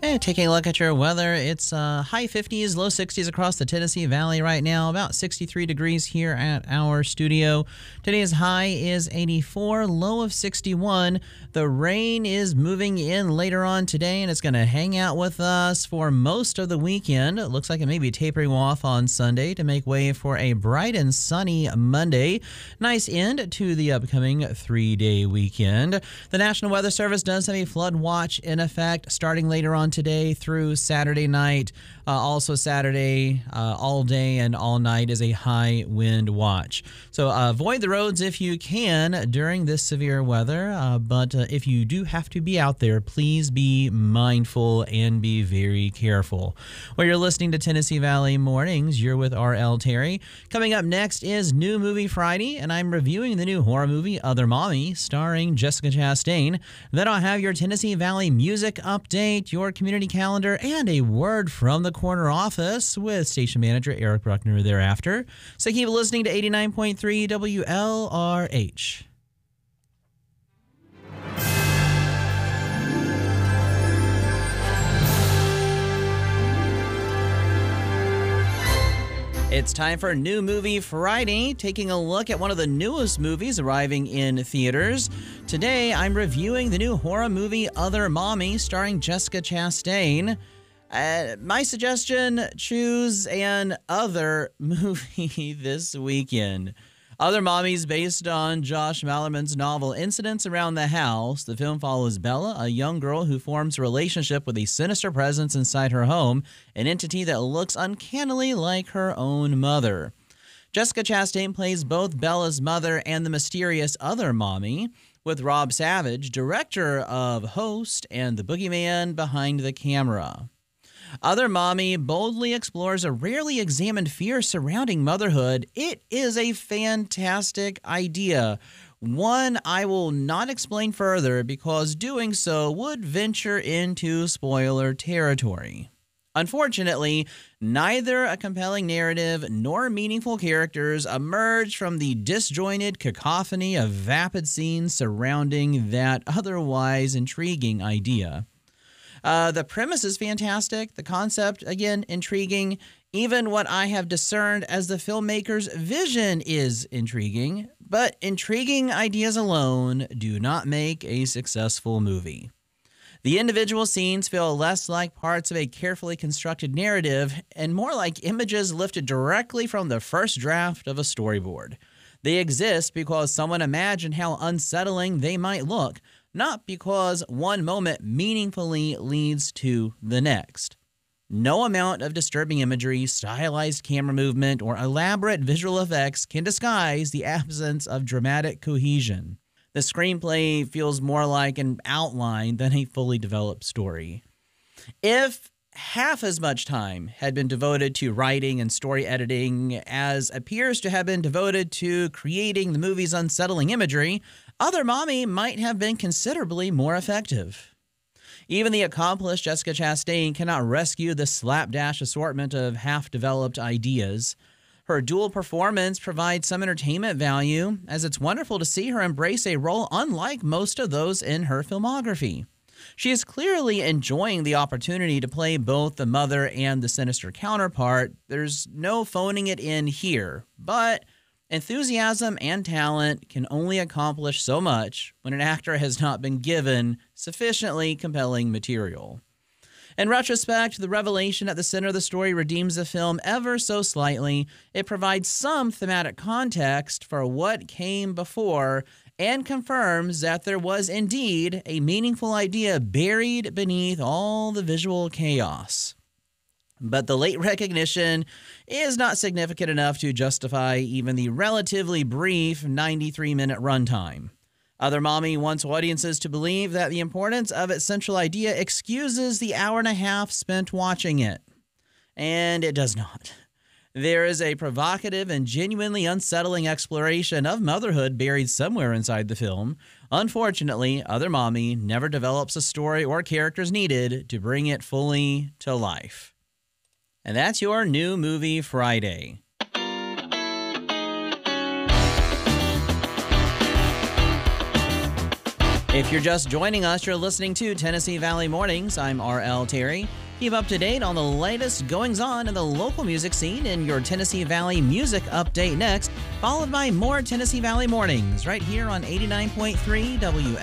Hey, taking a look at your weather, it's high 50s, low 60s across the Tennessee Valley right now, about 63 degrees here at our studio. Today's high is 84, low of 61. The rain is moving in later on today, and it's going to hang out with us for most of the weekend. It looks like it may be tapering off on Sunday to make way for a bright and sunny Monday. Nice end to the upcoming 3-day weekend. The National Weather Service does have a flood watch in effect starting later on today through Saturday night. Also Saturday, all day and all night is a high wind watch. So avoid the roads if you can during this severe weather. But if you do have to be out there, please be mindful and be very careful. Well, you're listening to Tennessee Valley Mornings. You're with R.L. Terry. Coming up next is New Movie Friday, and I'm reviewing the new horror movie Other Mommy, starring Jessica Chastain. Then I'll have your Tennessee Valley music update, your community calendar, and a word from the corner office with station manager Eric Bruckner thereafter. So keep listening to 89.3 WLRH. It's time for New Movie Friday, taking a look at one of the newest movies arriving in theaters. Today, I'm reviewing the new horror movie Other Mommy, starring Jessica Chastain. My suggestion, choose an other movie this weekend. Other Mommy is based on Josh Malerman's novel Incidents Around the House. The film follows Bella, a young girl who forms a relationship with a sinister presence inside her home, an entity that looks uncannily like her own mother. Jessica Chastain plays both Bella's mother and the mysterious Other Mommy, with Rob Savage, director of Host and The Boogeyman, behind the camera. Other Mommy boldly explores a rarely examined fear surrounding motherhood. It is a fantastic idea, one I will not explain further because doing so would venture into spoiler territory. Unfortunately, neither a compelling narrative nor meaningful characters emerge from the disjointed cacophony of vapid scenes surrounding that otherwise intriguing idea. The premise is fantastic. The concept, again, intriguing. Even what I have discerned as the filmmaker's vision is intriguing. But intriguing ideas alone do not make a successful movie. The individual scenes feel less like parts of a carefully constructed narrative and more like images lifted directly from the first draft of a storyboard. They exist because someone imagined how unsettling they might look, not because one moment meaningfully leads to the next. No amount of disturbing imagery, stylized camera movement, or elaborate visual effects can disguise the absence of dramatic cohesion. The screenplay feels more like an outline than a fully developed story. If half as much time had been devoted to writing and story editing as appears to have been devoted to creating the movie's unsettling imagery, Other Mommy might have been considerably more effective. Even the accomplished Jessica Chastain cannot rescue the slapdash assortment of half-developed ideas. Her dual performance provides some entertainment value, as it's wonderful to see her embrace a role unlike most of those in her filmography. She is clearly enjoying the opportunity to play both the mother and the sinister counterpart. There's no phoning it in here, but enthusiasm and talent can only accomplish so much when an actor has not been given sufficiently compelling material. In retrospect, the revelation at the center of the story redeems the film ever so slightly. It provides some thematic context for what came before and confirms that there was indeed a meaningful idea buried beneath all the visual chaos. But the late recognition is not significant enough to justify even the relatively brief 93-minute runtime. Other Mommy wants audiences to believe that the importance of its central idea excuses the hour and a half spent watching it. And it does not. There is a provocative and genuinely unsettling exploration of motherhood buried somewhere inside the film. Unfortunately, Other Mommy never develops a story or characters needed to bring it fully to life. And that's your New Movie Friday. If you're just joining us, you're listening to Tennessee Valley Mornings. I'm R.L. Terry. Keep up to date on the latest goings-on in the local music scene in your Tennessee Valley Music Update next, followed by more Tennessee Valley Mornings right here on 89.3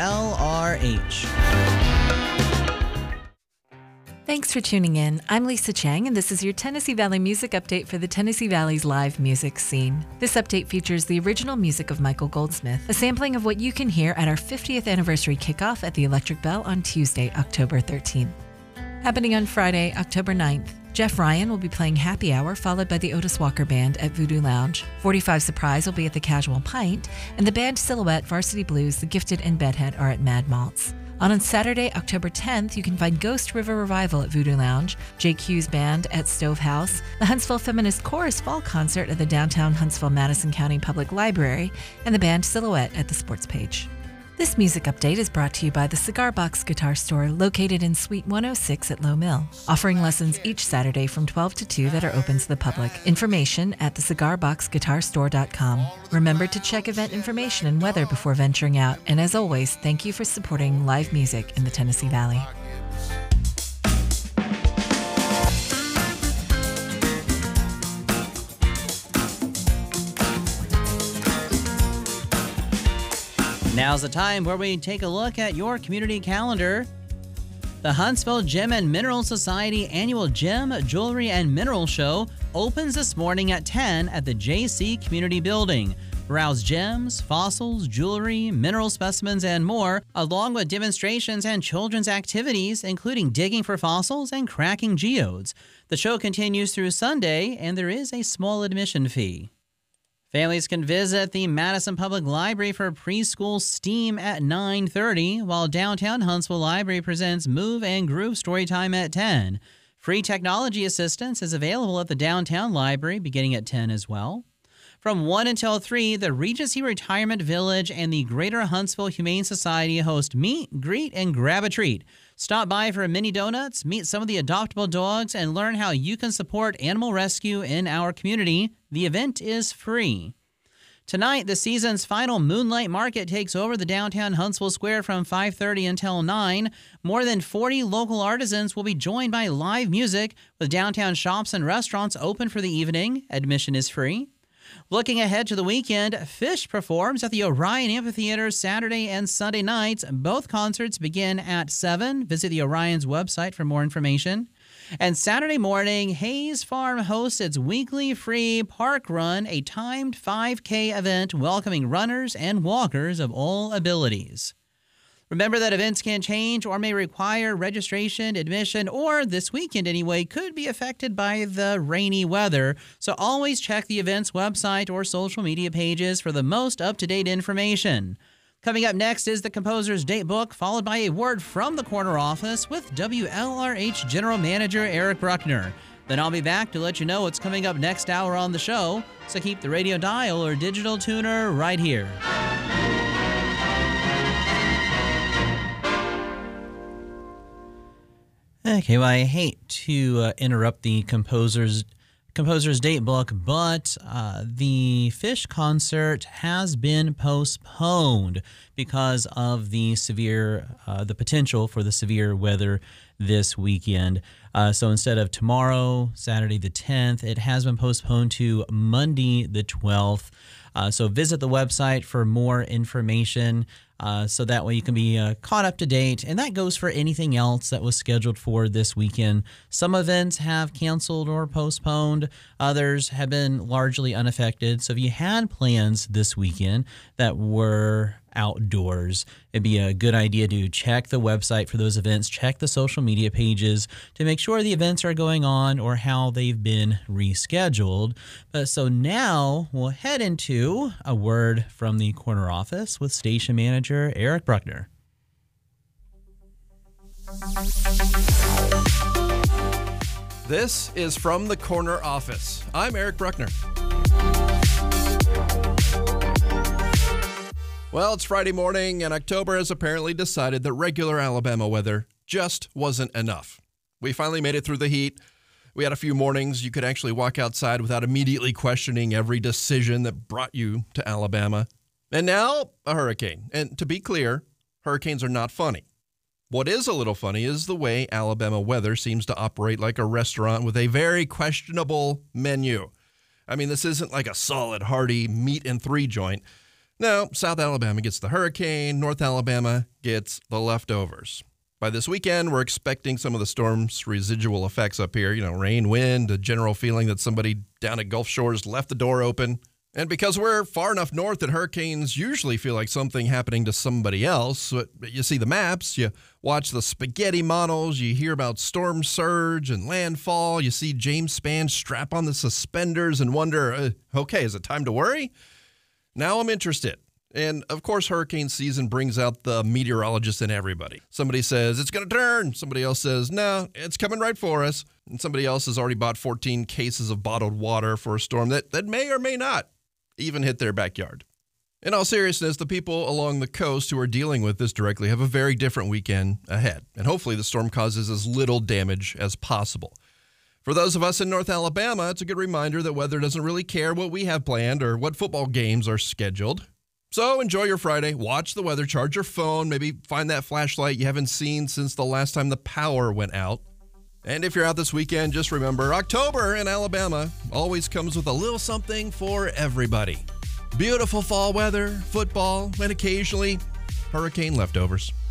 WLRH. Thanks for tuning in. I'm Lisa Chang, and this is your Tennessee Valley Music Update for the Tennessee Valley's live music scene. This update features the original music of Michael Goldsmith, a sampling of what you can hear at our 50th anniversary kickoff at the Electric Bell on Tuesday, October 13th. Happening on Friday, October 9th, Jeff Ryan will be playing Happy Hour, followed by the Otis Walker Band at Voodoo Lounge. 45 Surprise will be at the Casual Pint, and the band Silhouette, Varsity Blues, The Gifted, and Bedhead are at Mad Maltz. On Saturday, October 10th, you can find Ghost River Revival at Voodoo Lounge, Jake Hughes Band at Stove House, the Huntsville Feminist Chorus Fall Concert at the downtown Huntsville Madison County Public Library, and the band Silhouette at the Sports Page. This music update is brought to you by the Cigar Box Guitar Store, located in Suite 106 at Low Mill, offering lessons each Saturday from 12 to 2 that are open to the public. Information at thecigarboxguitarstore.com. Remember to check event information and weather before venturing out, and as always, thank you for supporting live music in the Tennessee Valley. Now's the time where we take a look at your community calendar. The Huntsville Gem and Mineral Society annual Gem, Jewelry, and Mineral Show opens this morning at 10 at the JC Community Building. Browse gems, fossils, jewelry, mineral specimens, and more, along with demonstrations and children's activities, including digging for fossils and cracking geodes. The show continues through Sunday, and there is a small admission fee. Families can visit the Madison Public Library for preschool STEAM at 9:30, while Downtown Huntsville Library presents Move and Groove Storytime at 10. Free technology assistance is available at the Downtown Library beginning at 10 as well. From 1 until 3, the Regency Retirement Village and the Greater Huntsville Humane Society host Meet, Greet, and Grab a Treat. Stop by for mini donuts, meet some of the adoptable dogs, and learn how you can support animal rescue in our community. The event is free. Tonight, the season's final Moonlight Market takes over the downtown Huntsville Square from 5:30 until 9. More than 40 local artisans will be joined by live music, with downtown shops and restaurants open for the evening. Admission is free. Looking ahead to the weekend, Phish performs at the Orion Amphitheater Saturday and Sunday nights. Both concerts begin at 7. Visit the Orion's website for more information. And Saturday morning, Hayes Farm hosts its weekly free park run, a timed 5K event welcoming runners and walkers of all abilities. Remember that events can change or may require registration, admission, or this weekend anyway, could be affected by the rainy weather. So always check the event's website or social media pages for the most up-to-date information. Coming up next is the Composer's Date Book, followed by a word from the corner office with WLRH General Manager Eric Bruckner. Then I'll be back to let you know what's coming up next hour on the show. So keep the radio dial or digital tuner right here. Okay, well, I hate to interrupt the Composer's Date Book, but the Phish concert has been postponed because of the potential for the severe weather this weekend. So instead of tomorrow, Saturday the 10th, it has been postponed to Monday the 12th. So visit the website for more information. So that way you can be caught up to date. And that goes for anything else that was scheduled for this weekend. Some events have canceled or postponed. Others have been largely unaffected. So if you had plans this weekend that were outdoors, it'd be a good idea to check the website for those events, check the social media pages to make sure the events are going on or how they've been rescheduled. So now we'll head into a word from the corner office with station manager Eric Bruckner. This is From the Corner Office. I'm Eric Bruckner. Well, it's Friday morning, and October has apparently decided that regular Alabama weather just wasn't enough. We finally made it through the heat. We had a few mornings you could actually walk outside without immediately questioning every decision that brought you to Alabama. And now, a hurricane. And to be clear, Hurricanes are not funny. What is a little funny is the way Alabama weather seems to operate like a restaurant with a very questionable menu. I mean, this isn't like a solid, hearty meat and three joint. No, South Alabama gets the hurricane, North Alabama gets the leftovers. By this weekend, we're expecting some of the storm's residual effects up here. Rain, wind, a general feeling that somebody down at Gulf Shores left the door open. And because we're far enough north that hurricanes usually feel like something happening to somebody else, you see the maps, you watch the spaghetti models, you hear about storm surge and landfall, you see James Spann strap on the suspenders and wonder, okay, is it time to worry? Now I'm interested. And, of course, hurricane season brings out the meteorologist in everybody. Somebody says, it's going to turn. Somebody else says, no, it's coming right for us. And somebody else has already bought 14 cases of bottled water for a storm that may or may not even hit their backyard. In all seriousness, the people along the coast who are dealing with this directly have a very different weekend ahead. And hopefully the storm causes as little damage as possible. For those of us in North Alabama, it's a good reminder that weather doesn't really care what we have planned or what football games are scheduled. So enjoy your Friday, watch the weather, charge your phone, maybe find that flashlight you haven't seen since the last time the power went out. And if you're out this weekend, just remember, October in Alabama always comes with a little something for everybody. Beautiful fall weather, football, and occasionally hurricane leftovers.